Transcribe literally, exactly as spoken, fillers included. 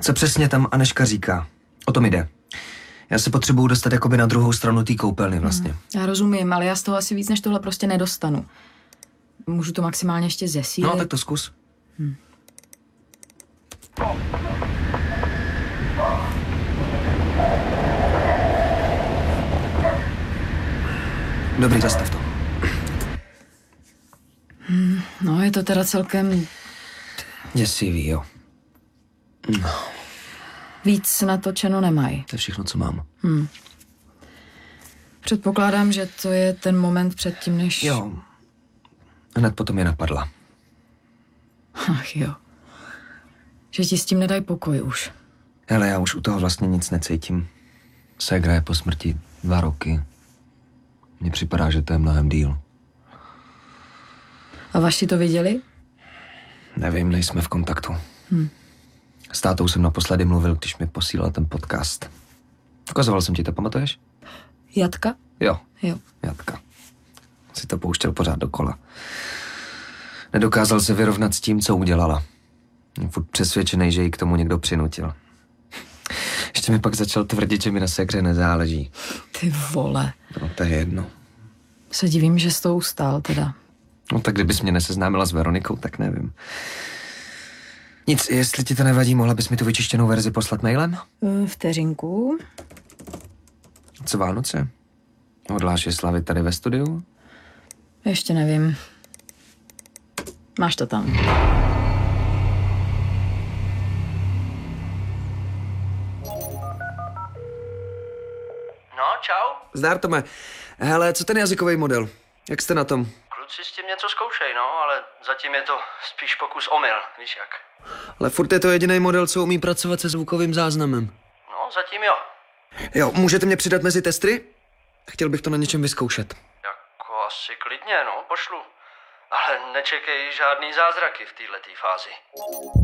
Co přesně tam Anežka říká? O tom jde. Já se potřebuju dostat jakoby na druhou stranu té koupelny vlastně. Hmm, já rozumím, ale já z toho asi víc než tohle prostě nedostanu. Můžu to maximálně ještě zesílit. No, tak to zkus. Hmm. Dobrý, zastav to. Hmm, no, je to teda celkem... Děsivý, jo. No. Víc natočeno nemají. To je všechno, co mám. Hmm. Předpokládám, že to je ten moment předtím, než... Jo. Hned potom je napadla. Ach jo. Že ti s tím nedají pokoj už. Hele, já už u toho vlastně nic necítím. Ségra je po smrti dva roky. Mně připadá, že to je mnohem díl. A vaši to viděli? Nevím, nejsme v kontaktu. Hmm. S tátou jsem naposledy mluvil, když mi posílal ten podcast. Ukazoval jsem ti to, pamatuješ? Jatka? Jo. Jo. Jatka. Si to pouštěl pořád dokola. Nedokázal se vyrovnat s tím, co udělala. Jsem furt přesvědčený, že ji k tomu někdo přinutil. Ještě mi pak začal tvrdit, že mi na ségře nezáleží. Ty vole. No, to je jedno. Se divím, že s tou ustál teda. No tak kdybys mě neseznámila s Veronikou, tak nevím. Nic, jestli ti to nevadí, mohla bys mi tu vyčištěnou verzi poslat mailem? Vteřinku. Co Vánoce? Hodláš je slavit tady ve studiu? Ještě nevím. Máš to tam. No, čau. Zdar, Tome. Hele, co ten jazykový model? Jak jste na tom? Kluci s tím něco zkoušej, no, ale zatím je to spíš pokus omyl, víš jak. Ale furt je to jediný model, co umí pracovat se zvukovým záznamem. No, zatím jo. Jo, můžete mě přidat mezi testry? Chtěl bych to na něčem vyzkoušet. Jako asi klidně, no, pošlu. Ale nečekej žádný zázraky v této fázi.